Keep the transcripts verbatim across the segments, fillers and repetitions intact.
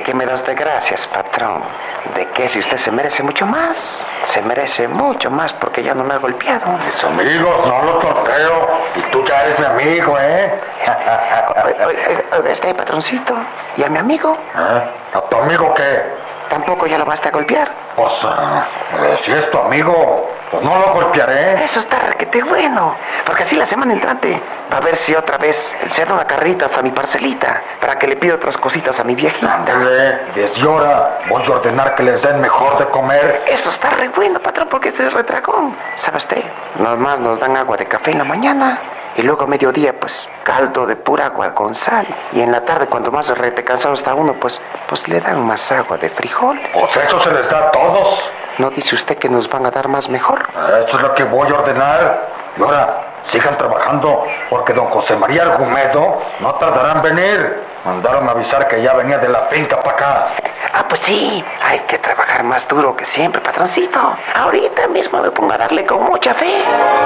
qué me da usted gracias, patrón? ¿De qué si usted se merece mucho más? Se merece mucho más porque ya no me ha golpeado. Mis amigos, no los torpeo. Y tú ya eres mi amigo, ¿eh? Oiga, este patroncito. ¿Y a mi amigo? ¿Eh? ¿A tu amigo qué? ¿Tampoco ya lo basta a golpear? Pues, eh, si es tu amigo, pues no lo golpearé. Eso está requete bueno, porque así la semana entrante va a ver si otra vez se da una carrita hasta mi parcelita, para que le pida otras cositas a mi viejita. Ándale, desde ahora voy a ordenar que les den mejor de comer. Eso está re bueno, patrón, porque este es retragón. ¿Sabe usted? Nomás nos dan agua de café en la mañana. Y luego a mediodía, pues, caldo de pura agua con sal. Y en la tarde, cuando más rete cansado está uno, pues, pues le dan más agua de frijol. Pues eso se les da a todos. ¿No dice usted que nos van a dar más mejor? Eso es lo que voy a ordenar. Y ahora, sigan trabajando, porque don José María Argumedo no tardará en venir. Mandaron a avisar que ya venía de la finca para acá. Ah, pues sí, hay que trabajar más duro que siempre, patroncito. Ahorita mismo me pongo a darle con mucha fe.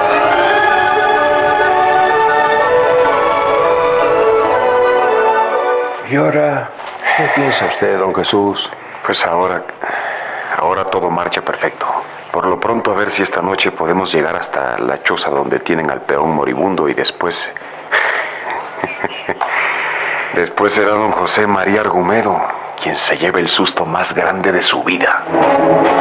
¿Y ahora qué piensa usted, don Jesús? Pues ahora, ahora todo marcha perfecto. Por lo pronto a ver si esta noche podemos llegar hasta la choza donde tienen al peón moribundo y después... después será don José María Argumedo quien se lleve el susto más grande de su vida.